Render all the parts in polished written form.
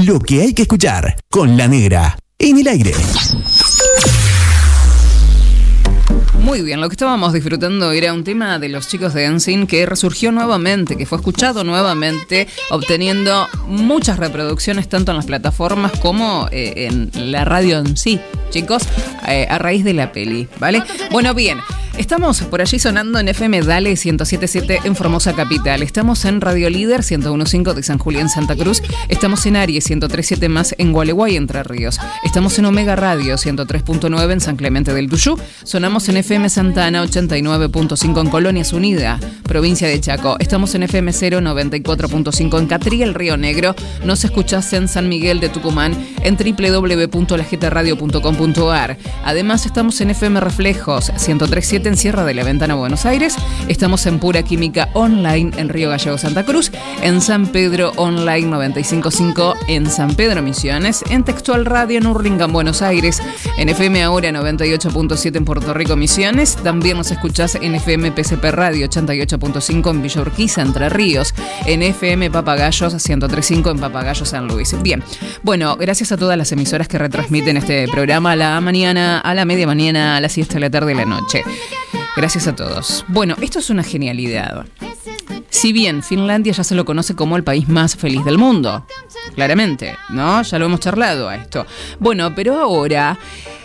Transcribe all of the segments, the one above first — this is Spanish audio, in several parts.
Lo que hay que escuchar con La Negra en el aire. Muy bien, lo que estábamos disfrutando era un tema de los chicos de NSYNC que resurgió nuevamente, que fue escuchado nuevamente, obteniendo muchas reproducciones tanto en las plataformas como en la radio en sí, chicos, a raíz de la peli, ¿vale? Bueno, bien. Estamos por allí sonando en FM Dale 107.7 en Formosa Capital. Estamos en Radio Líder 101.5 de San Julián, Santa Cruz. Estamos en Aries 103.7 más en Gualeguay, Entre Ríos. Estamos en Omega Radio 103.9 en San Clemente del Tuyú. Sonamos en FM Santana 89.5 en Colonias Unidas, provincia de Chaco. Estamos en FM 094.5 en Catriel, Río Negro. Nos escuchás en San Miguel de Tucumán en www.lajetradio.com.ar. Además estamos en FM Reflejos 103.7 en Sierra de la Ventana, Buenos Aires. Estamos en Pura Química Online en Río Gallegos, Santa Cruz. En San Pedro Online 95.5 en San Pedro Misiones. En Textual Radio en Hurlingham, Buenos Aires. En FM Ahora 98.7 en Puerto Rico, Misiones. También nos escuchás en FM PCP Radio 88.5 en Villa Urquiza, Entre Ríos. En FM Papagayos 103.5 en Papagayo, San Luis. Bien, bueno, gracias a todas las emisoras que retransmiten este programa a la mañana, a la media mañana, a la siesta, a la tarde y a la noche. Gracias a todos. Bueno, esto es una genialidad. Si bien Finlandia ya se lo conoce como el país más feliz del mundo, claramente, ¿no? Ya lo hemos charlado a esto. Bueno, pero ahora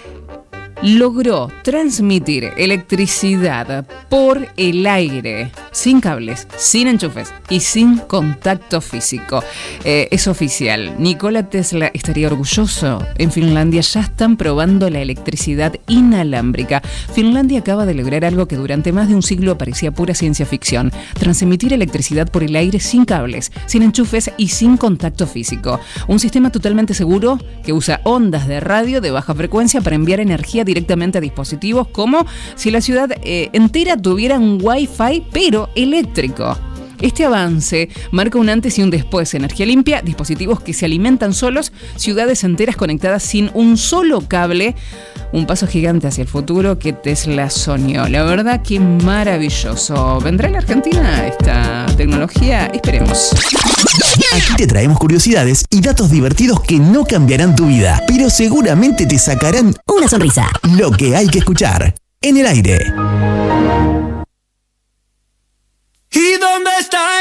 logró transmitir electricidad por el aire, sin cables, sin enchufes y sin contacto físico. Es oficial. Nikola Tesla estaría orgulloso. En Finlandia ya están probando la electricidad inalámbrica. Finlandia acaba de lograr algo que durante más de un siglo parecía pura ciencia ficción: transmitir electricidad por el aire sin cables, sin enchufes y sin contacto físico. Un sistema totalmente seguro que usa ondas de radio de baja frecuencia para enviar energía directamente a dispositivos, como si la ciudad entera tuviera un Wi-Fi pero eléctrico. Este avance marca un antes y un después. Energía limpia, dispositivos que se alimentan solos, ciudades enteras conectadas sin un solo cable. Un paso gigante hacia el futuro que Tesla soñó. La verdad que maravilloso. ¿Vendrá a la Argentina esta tecnología? Esperemos. Aquí te traemos curiosidades y datos divertidos que no cambiarán tu vida, pero seguramente te sacarán una sonrisa. Lo que hay que escuchar en el aire. ¿Y dónde está